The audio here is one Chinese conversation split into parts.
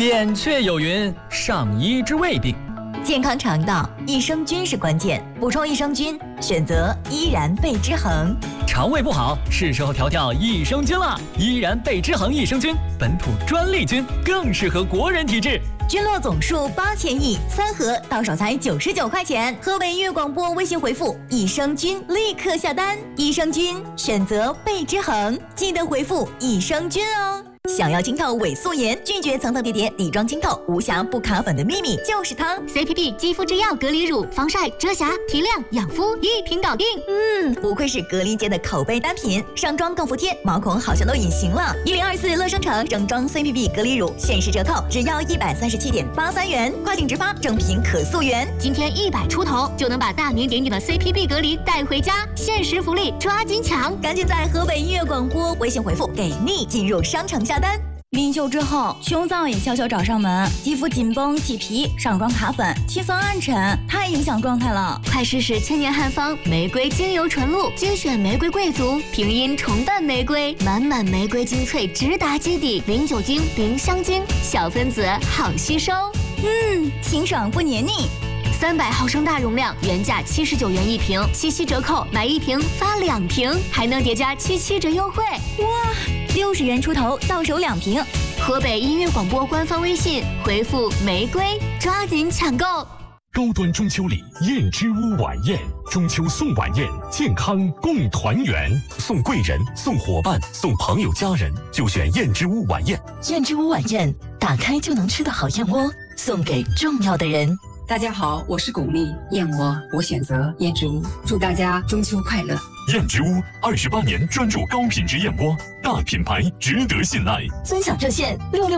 扁鹊有云：上医之未病。 健康肠道，益生菌是关键，补充益生菌，选择依然贝之恒。 肠胃不好，是时候调调益生菌了。依然贝之恒益生菌，本土专利菌，更适合国人体质。 菌落总数8000亿，3盒到手才99块钱。河北音乐广播微信回复益生菌，立刻下单。益生菌选择贝之恒，记得回复益生菌哦。想要清透伪素颜，拒绝层层叠叠底妆清透，无瑕不卡粉的秘密就是它。 CPB 肌肤之钥隔离乳，防晒、遮瑕、提亮、养肤一瓶搞定。 不愧是隔离界的口碑单品，上妆更服帖，毛孔好像都隐形了。1024乐生城整装 CPB 隔离乳限时折扣，只要137.83元，快订直发，整瓶可溯源。 今天100出头就能把大名鼎鼎的 CPB 隔离带回家，限时福利抓紧抢！ 赶紧在河北音乐广播微信回复给力，进入商城下单。临休之后，胸燥也悄悄找上门，肌肤紧绷起皮，上妆卡粉，气色暗沉，太影响状态了。 快试试千年汉方玫瑰精油纯露，精选玫瑰贵族，平阴重瓣玫瑰，满满玫瑰精粹直达基底，零酒精，零香精，小分子好吸收。 清爽不黏腻。 300毫升大容量，原价79元一瓶，77折扣，买1瓶发2瓶，还能叠加77折优惠。 哇，60元出头到手2瓶。 河北音乐广播官方微信回复玫瑰，抓紧抢购。 高端中秋礼燕之屋晚宴，中秋送晚宴，健康共团圆，送贵人，送伙伴，送朋友家人，就选燕之屋晚宴。 燕之屋晚宴，打开就能吃的好燕窝，送给重要的人。 大家好，我是巩俐，燕窝我选择燕之屋，祝大家中秋快乐。 燕之屋28年专注高品质燕窝，大品牌值得信赖。 尊享热线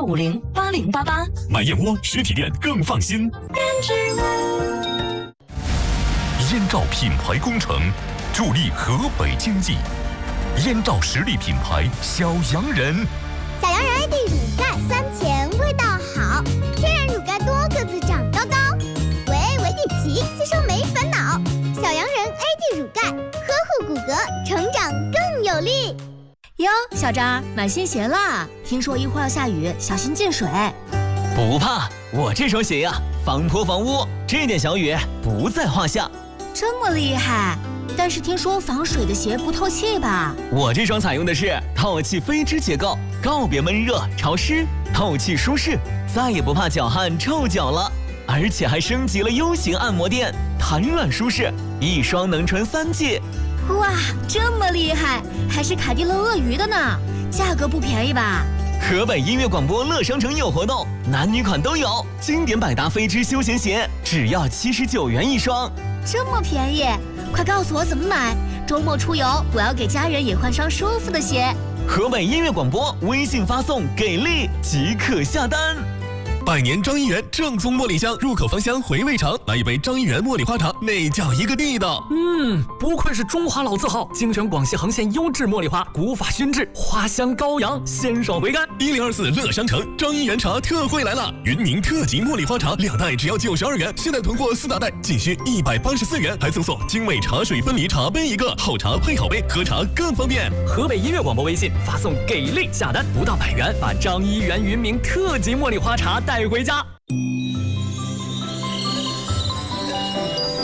66508088， 买燕窝实体店更放心。 燕之屋。 燕赵品牌工程，助力河北经济。燕赵实力品牌小洋人， 小洋人 AD 乳钙酸甜，味道好，天然乳钙多个子长高高，维底奇吸收没烦恼。小洋人 AD 乳钙，呵护骨骼，成长更有力。 哟，小张买新鞋啦！听说一会儿要下雨，小心进水。 不怕，我这双鞋呀，防泼防污，这点小雨不在话下。 这么厉害？但是听说防水的鞋不透气吧？ 我这双采用的是透气飞织结构，告别闷热潮湿，透气舒适，再也不怕脚汗臭脚了。而且还升级了 U 型按摩垫，弹软舒适，一双能穿3季。 哇，这么厉害，还是凯迪勒鳄鱼的呢，价格不便宜吧？ 河北音乐广播乐商城有活动，男女款都有，经典百搭飞织休闲鞋只要79元一双， 这么便宜，快告诉我怎么买，周末出游我要给家人也换双舒服的鞋。 河北音乐广播微信发送给力即可下单。 百年张一元正宗茉莉香，入口芳香，回味长。来一杯张一元茉莉花茶，那叫一个地道。 不愧是中华老字号，精选广西恒县优质茉莉花，古法熏制，花香高扬，鲜爽回甘。 1024乐商城张一元茶特惠来了，云宁特级茉莉花茶2袋只要92元，现在囤货4大袋仅需184元，还赠送精美茶水分离茶杯1个，好茶配好杯，喝茶更方便。 河北音乐广播微信发送给力下单，不到100元，把张一元云茗特级茉莉花茶带回家。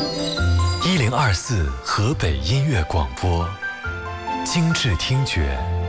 1024河北音乐广播，精致听觉，